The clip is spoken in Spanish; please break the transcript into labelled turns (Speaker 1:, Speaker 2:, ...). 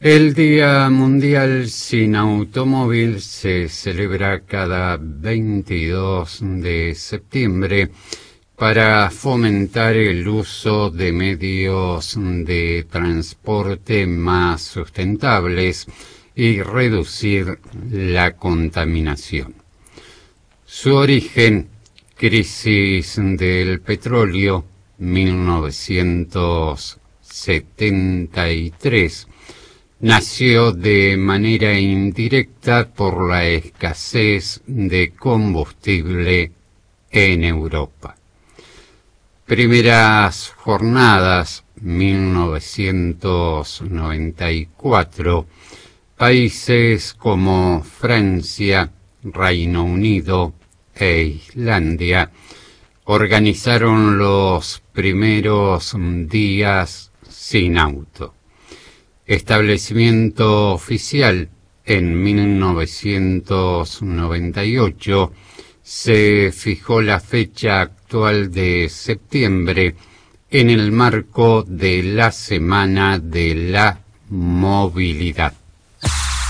Speaker 1: El Día Mundial sin Automóvil se celebra cada 22 de septiembre para fomentar el uso de medios de transporte más sustentables y reducir la contaminación. Su origen, crisis del petróleo, 1973, nació de manera indirecta por la escasez de combustible en Europa. Primeras jornadas, 1994, países como Francia, Reino Unido e Islandia organizaron los primeros días sin auto. Establecimiento oficial en 1998, se fijó la fecha actual de septiembre en el marco de la Semana de la Movilidad.